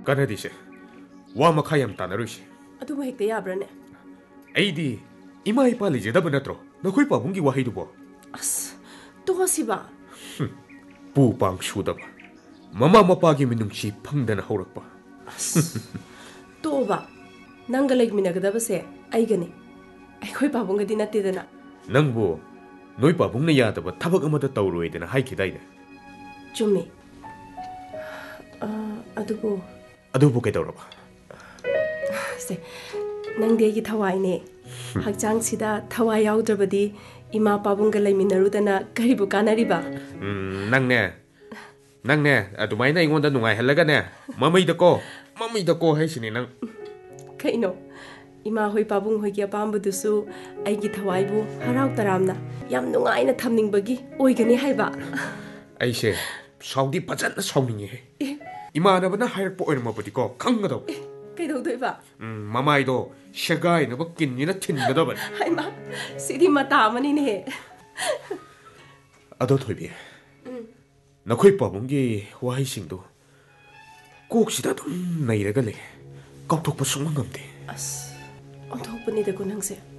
ꯀꯥꯟꯅꯗꯦꯁꯦ ꯋꯥ ꯃꯈꯥ ꯌꯥꯝ ꯇꯥꯟꯅꯔꯣꯏꯁꯦ ꯑꯗꯨꯕꯨ ꯍꯦꯛꯇ ꯌꯥꯕ꯭ꯔꯅꯦ ꯑꯩꯗꯤ ꯏꯃꯥ ꯏꯄꯥ ꯂꯩꯖꯗꯕ ꯅꯠꯇ꯭ꯔꯣ ꯅꯈꯣꯏ ꯄꯥꯕꯨꯡꯒꯤ ꯋꯥꯍꯩꯗꯨꯕꯣ ꯑꯁ ꯇꯣꯛꯑꯁꯤꯕ ꯄꯨ ꯄꯥꯡ ꯁꯨꯗꯕ ꯃꯃꯥ ꯃꯄꯥꯒꯤ ꯃꯤꯅꯨꯡꯁꯤ ꯐꯪꯗꯅ ꯍꯧꯔꯛꯄ ꯑꯁ ꯇꯣꯛꯑꯣꯕ ꯅꯪꯒ ꯂꯩꯃꯤꯟꯅꯒꯗꯕꯁꯦ ꯑꯩꯒꯅꯤ ꯑꯩꯈꯣꯏ ꯄꯥꯕꯨꯡꯒꯗꯤ ꯅꯠꯇꯦꯗꯅ ꯅꯪꯕꯨ ꯅꯣꯏ ꯄꯥꯕꯨꯡꯅ ꯌꯥꯗꯕ ꯊꯕꯛ ꯑꯃꯗ ꯇꯧꯔꯣꯏꯗꯅ ꯍꯥꯏꯈꯤꯗꯥꯏꯅꯦ ꯆꯨꯝꯃꯤ ꯑꯗꯨꯕꯨ ꯀꯩꯗꯧꯔꯕ ꯁꯦ ꯅꯪꯗꯤ ꯑꯩꯒꯤ ꯊꯋꯥꯏꯅꯦ ꯍꯛꯆꯥꯡꯁꯤꯗ ꯊꯋꯥꯏ ꯌꯥꯎꯗ꯭ꯔꯕꯗꯤ ꯏꯃꯥ ꯄꯥꯕꯨꯡꯒ ꯂꯩꯃꯤꯟꯅꯔꯨꯗꯅ ꯀꯔꯤꯕꯨ ꯀꯥꯟꯅꯔꯤꯕ ꯅꯪꯅꯦ ꯑꯗꯨꯃꯥꯏꯅ ꯑꯩꯉꯣꯟꯗ ꯅꯨꯡꯉꯥꯏꯍꯜꯂꯒꯅꯦ ꯃꯃꯩꯗꯀꯣ ꯍꯥꯏꯁꯤꯅꯦ ꯅꯪ ꯀꯩꯅꯣ ꯏꯃꯥ ꯍꯣꯏ ꯄꯥꯕꯨꯡ ꯍꯣꯏꯒꯤ ꯑꯄꯥꯝꯕꯗꯨꯁꯨ ꯑꯩꯒꯤ ꯊꯋꯥꯏꯕꯨ ꯍꯔꯥꯎ ꯇꯔꯥꯝꯅ ꯌꯥꯝ ꯅꯨꯡꯉꯥꯏꯅ ꯊꯝꯅꯤꯡꯕꯒꯤ ꯑꯣꯏꯒꯅꯤ ꯍꯥꯏꯕ ꯑꯩꯁꯦ ꯁꯥꯎꯗꯤ ꯐꯖꯅ ꯁꯥꯎꯅꯤꯡꯉꯦ 이만하ꯕꯅ 하이ꯔꯛꯄ ꯑꯣꯏꯔꯝꯃꯕꯗꯤꯀꯣ ꯈꯪꯒꯗꯧ ꯀꯩꯗꯧꯗꯣꯏꯕ ꯃꯃꯥꯏꯗꯣ ꯁꯦꯒꯥꯏꯅꯕ ꯀꯤꯟꯅꯤꯅ ꯊꯤꯟꯒꯗꯕꯅꯤ ꯍꯩꯃꯥ ꯁꯤꯗꯤ ꯃꯇꯥ ꯑꯃꯅꯤꯅꯦ ꯑꯗꯣ ꯊꯣꯏꯕꯤ ꯅꯈꯣꯏ ꯄꯥꯕꯨꯡꯒꯤ ꯋꯥꯍꯩꯁꯤꯡꯗꯣ ꯀꯣꯛꯁꯤꯗ ꯑꯗꯨꯝ ꯅꯩꯔꯒ ꯂꯩ ꯀꯥꯎꯊꯣꯛꯄ ꯁꯨꯡꯉꯝ ꯉꯝꯗꯦ ꯑꯁ ꯑꯣꯟꯊꯣꯛꯄꯅꯤꯗꯀꯣ ꯅꯪꯁꯦ